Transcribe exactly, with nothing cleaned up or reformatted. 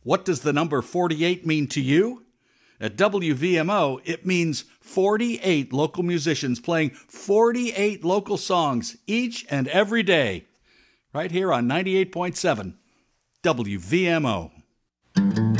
What does the number forty-eight mean to you? At W V M O, it means forty-eight local musicians playing forty-eight local songs each and every day. Right here on ninety-eight point seven W V M O.